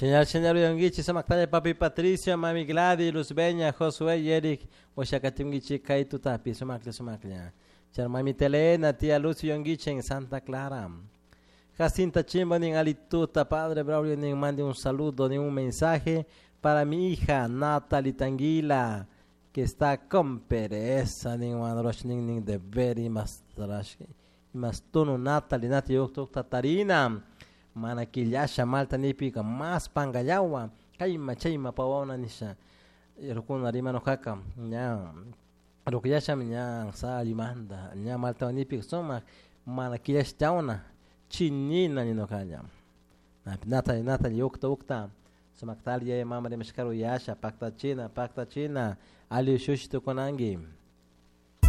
Señor Yongichi, Samaktalia, Papi Patricio, Mami Gladys, Luz Beña, Josué y Eric, Oshakatimgichi, Kaitu Tapi, Sumaklia. Mami Telena, tía Lucio Yongichi en Santa Clara. Jacinta Chimba, ni Alituta, Padre Braulio, ni mande un saludo, ni un mensaje para mi hija Natalie Tanguila, que está con pereza, ni Manrosh, ni deber y más trash. Y más tono Natalie, Yoktok Tatarina. Manakillasha malta nipika más pangayawa kayma chayma pawana nisha rukuna rimano kaka nya rukiyasha nya sali manda nya malta nipika soma manakillash tauna chinina ni no kanya nata ukta somaktalia mama de meshkaru yasha pakta china ali shushito konangi